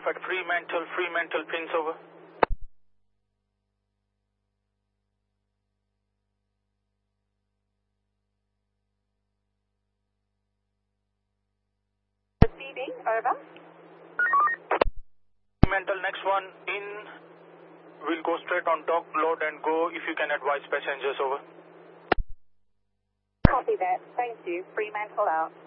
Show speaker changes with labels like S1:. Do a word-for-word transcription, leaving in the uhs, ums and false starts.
S1: at Fremantle, Fremantle pins over.
S2: Receiving, over.
S1: Fremantle, next one in. We'll go straight on dock, load and go if you can advise passengers, over.
S2: Copy that. Thank you. Fremantle out.